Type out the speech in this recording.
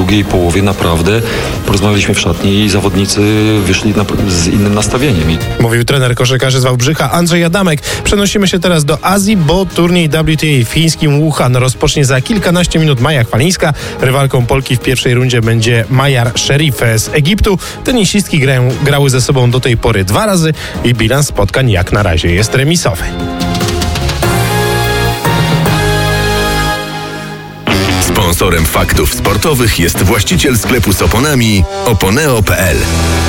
drugiej połowie naprawdę porozmawialiśmy w szatni i zawodnicy wyszli z innym nastawieniem. Mówił trener koszykarzy z Wałbrzycha Andrzej Adamek. Przenosimy się teraz do Azji, bo turniej WTA w fińskim Wuhan rozpocznie za kilkanaście minut Maja Chwalińska. Rywalką Polki w pierwszej rundzie będzie Mayar Sherif z Egiptu. Tenisistki grały ze sobą do tej pory 2 razy i bilans spotkań jak na razie jest remisowy. Sponsorem Faktów Sportowych jest właściciel sklepu z oponami Oponeo.pl.